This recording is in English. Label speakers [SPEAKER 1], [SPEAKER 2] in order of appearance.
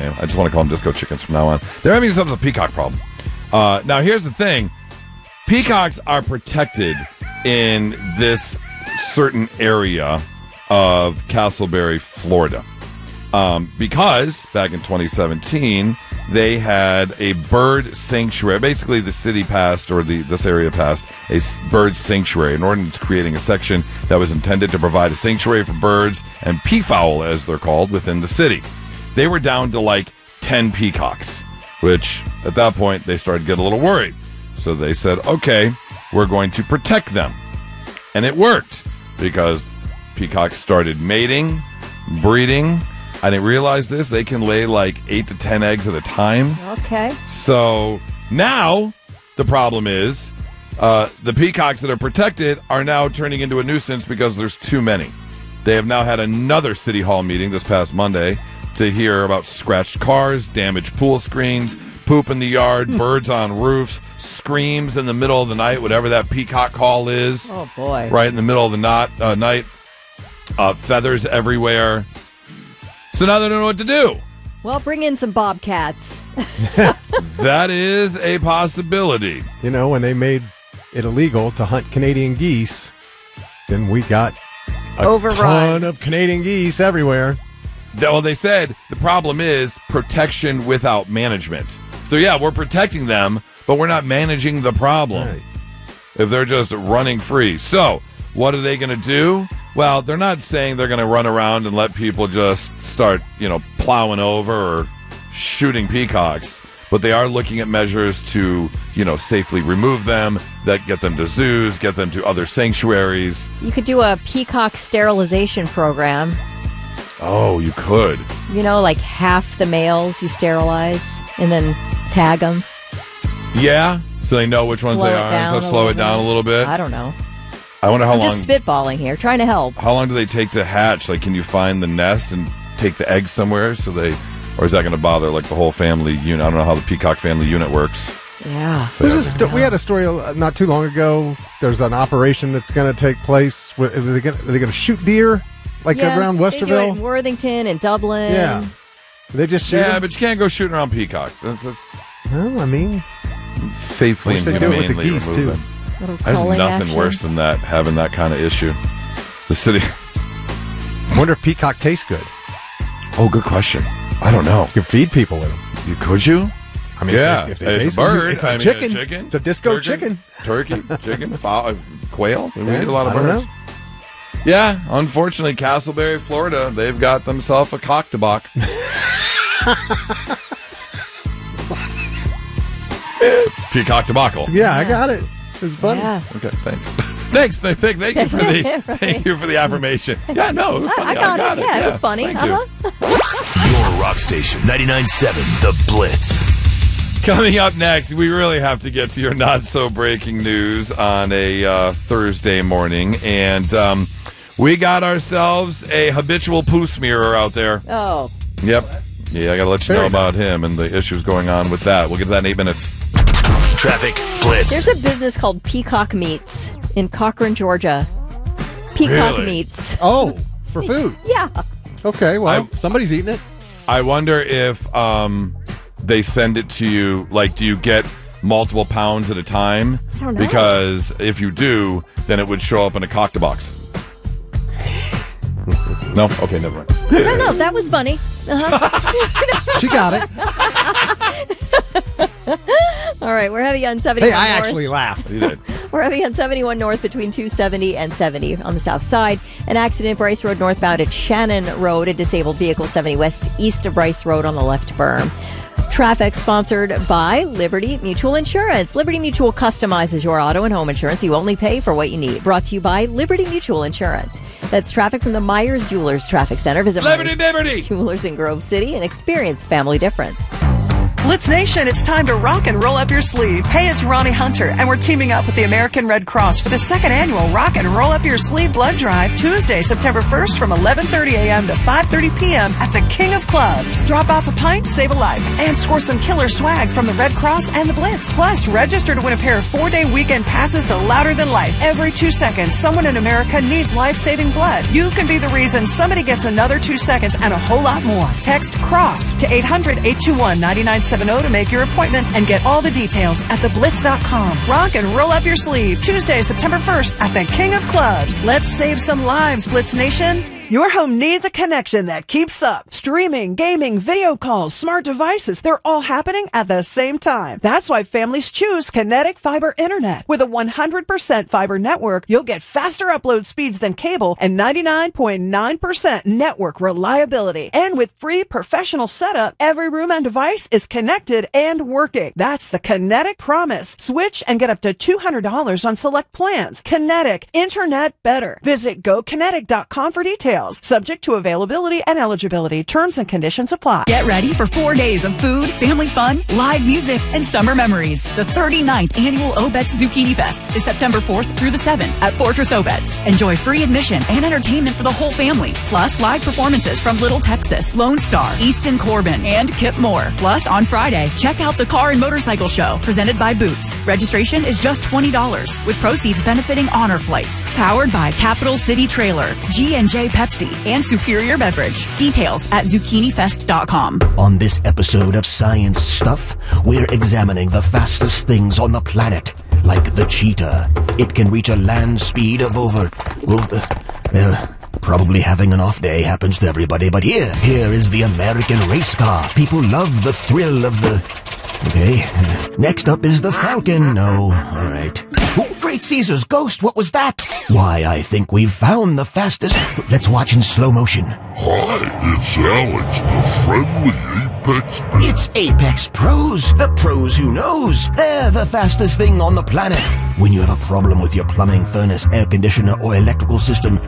[SPEAKER 1] name. I just want to call them disco chickens from now on. They're having themselves a peacock problem. Now, here's the thing. Peacocks are protected in this certain area of Castleberry, Florida. Because back in 2017, they had a bird sanctuary. Basically, the city passed, or this area passed, a bird sanctuary, an ordinance creating a section that was intended to provide a sanctuary for birds and peafowl, as they're called, within the city. They were down to like 10 peacocks, which at that point they started to get a little worried. So they said, okay, we're going to protect them. And it worked because peacocks started mating, breeding. I didn't realize this. They can lay like 8 to 10 eggs at a time.
[SPEAKER 2] Okay.
[SPEAKER 1] So now the problem is the peacocks that are protected are now turning into a nuisance because there's too many. They have now had another city hall meeting this past Monday to hear about scratched cars, damaged pool screens, poop in the yard, birds on roofs, screams in the middle of the night, whatever that peacock call is.
[SPEAKER 2] Oh, boy.
[SPEAKER 1] Right in the middle of the night. Feathers everywhere. So now they don't know what to do.
[SPEAKER 2] Well, bring in some bobcats.
[SPEAKER 1] That is a possibility.
[SPEAKER 3] You know, when they made it illegal to hunt Canadian geese, then we got a ton of Canadian geese everywhere.
[SPEAKER 1] Well, they said the problem is protection without management. So, yeah, we're protecting them, but we're not managing the problem.
[SPEAKER 3] Right.
[SPEAKER 1] If they're just running free. So, what are they going to do? Well, they're not saying they're going to run around and let people just start, plowing over or shooting peacocks. But they are looking at measures to, safely remove them, that get them to zoos, get them to other sanctuaries.
[SPEAKER 2] You could do a peacock sterilization program.
[SPEAKER 1] Oh, you could.
[SPEAKER 2] Like half the males you sterilize and then tag them.
[SPEAKER 1] Yeah, so they know which ones they are. So slow it down a little bit.
[SPEAKER 2] I don't know.
[SPEAKER 1] I wonder how long.
[SPEAKER 2] I'm just spitballing here, trying to help.
[SPEAKER 1] How long do they take to hatch? Like, can you find the nest and take the eggs somewhere or is that going to bother like the whole family unit? I don't know how the peacock family unit works.
[SPEAKER 2] Yeah.
[SPEAKER 3] We had a story not too long ago. There's an operation that's going to take place. Are they going to shoot deer? Around Westerville?
[SPEAKER 2] They do it in Worthington and Dublin.
[SPEAKER 3] Yeah. They just shoot them?
[SPEAKER 1] But you can't go shooting around peacocks.
[SPEAKER 3] Well, I mean,
[SPEAKER 1] safely and humanely
[SPEAKER 3] with the geese,
[SPEAKER 1] remove
[SPEAKER 3] too.
[SPEAKER 1] them. There's nothing worse than that, having that kind of issue. The city.
[SPEAKER 3] I wonder if peacock tastes good.
[SPEAKER 1] Oh, good question. I don't know.
[SPEAKER 3] You can feed people with them.
[SPEAKER 1] Could you?
[SPEAKER 3] I mean,
[SPEAKER 1] yeah.
[SPEAKER 3] if they taste
[SPEAKER 1] a bird.
[SPEAKER 3] It's a chicken. It's a disco chicken.
[SPEAKER 1] Turkey, chicken, quail. We eat a lot of
[SPEAKER 3] I don't
[SPEAKER 1] birds.
[SPEAKER 3] know.
[SPEAKER 1] Yeah, unfortunately, Castleberry, Florida, they've got themselves a cock-to-bock. Peacock debacle.
[SPEAKER 3] Yeah, I got it. It was funny.
[SPEAKER 2] Yeah.
[SPEAKER 1] Okay, thanks. Thank you for the thank you for the affirmation. Yeah, no, it was funny.
[SPEAKER 2] I got it. Yeah, it was funny.
[SPEAKER 1] Thank you.
[SPEAKER 4] Your rock station, 99.7 The Blitz.
[SPEAKER 1] Coming up next, we really have to get to your not-so-breaking news on a Thursday morning. And we got ourselves a habitual poo smearer out there.
[SPEAKER 2] Oh.
[SPEAKER 1] Yep. Yeah, I got to let you know about him and the issues going on with that. We'll get to that in 8 minutes.
[SPEAKER 4] Traffic Blitz.
[SPEAKER 2] There's a business called Peacock Meats in Cochran, Georgia. Peacock
[SPEAKER 1] Really?
[SPEAKER 2] Meats.
[SPEAKER 3] Oh, for food.
[SPEAKER 2] Yeah.
[SPEAKER 3] Okay, well, somebody's eating it.
[SPEAKER 1] I wonder if they send it to you, like, do you get multiple pounds at a time?
[SPEAKER 2] I don't know.
[SPEAKER 1] Because if you do, then it would show up in a cocktail box. No? Okay, never mind.
[SPEAKER 2] No, that was funny.
[SPEAKER 3] She got it.
[SPEAKER 2] All right, we're heavy on 71
[SPEAKER 3] Hey, I
[SPEAKER 2] North.
[SPEAKER 3] actually laughed.
[SPEAKER 1] You did.
[SPEAKER 2] We're heavy on 71 North between 270 and 70 on the south side. An accident, Bryce Road northbound at Shannon Road. A disabled vehicle 70 west east of Bryce Road on the left berm. Traffic sponsored by Liberty Mutual Insurance. Liberty Mutual customizes your auto and home insurance. You only pay for what you need. Brought to you by Liberty Mutual Insurance. That's traffic from the Myers Jewelers Traffic Center. Visit
[SPEAKER 1] Liberty.
[SPEAKER 2] Jewelers in Grove City and experience the family difference.
[SPEAKER 5] Blitz Nation, it's time to rock and roll up your sleeve. Hey, it's Ronnie Hunter, and we're teaming up with the American Red Cross for the second annual Rock and Roll Up Your Sleeve Blood Drive, Tuesday, September 1st from 11:30 a.m. to 5:30 p.m. at the King of Clubs. Drop off a pint, save a life, and score some killer swag from the Red Cross and the Blitz. Plus, register to win a pair of 4-day weekend passes to Louder Than Life. Every 2 seconds, someone in America needs life-saving blood. You can be the reason somebody gets another 2 seconds and a whole lot more. Text CROSS to 800-821-9970 to make your appointment and get all the details at theblitz.com. Rock and roll up your sleeve. Tuesday, September 1st at the King of Clubs. Let's save some lives, Blitz Nation. Your home needs a connection that keeps up. Streaming, gaming, video calls, smart devices, they're all happening at the same time. That's why families choose Kinetic Fiber Internet. With a 100% fiber network, you'll get faster upload speeds than cable and 99.9% network reliability. And with free professional setup, every room and device is connected and working. That's the Kinetic promise. Switch and get up to $200 on select plans. Kinetic, Internet better. Visit GoKinetic.com for details. Subject to availability and eligibility. Terms and conditions apply.
[SPEAKER 6] Get ready for 4 days of food, family fun, live music, and summer memories. The 39th annual Obetz Zucchini Fest is September 4th through the 7th at Fortress Obetz. Enjoy free admission and entertainment for the whole family. Plus live performances from Little Texas, Lone Star, Easton Corbin, and Kip Moore. Plus on Friday, check out the Car and Motorcycle Show presented by Boots. Registration is just $20 with proceeds benefiting Honor Flight. Powered by Capital City Trailer, G&J Pepsi, and Superior Beverage. Details at zucchinifest.com.
[SPEAKER 7] On this episode of Science Stuff, we're examining the fastest things on the planet, like the cheetah. It can reach a land speed of over probably having an off day happens to everybody, but here is the American race car. People love the thrill of the... Okay. Next up is the Falcon. No, all right. Oh, Great Caesar's ghost, what was that? Why, I think we've found the fastest... Let's watch in slow motion.
[SPEAKER 8] Hi, it's Alex, the friendly Apex Pro.
[SPEAKER 7] It's Apex Pros, the pros who knows. They're the fastest thing on the planet. When you have a problem with your plumbing, furnace, air conditioner, or electrical system,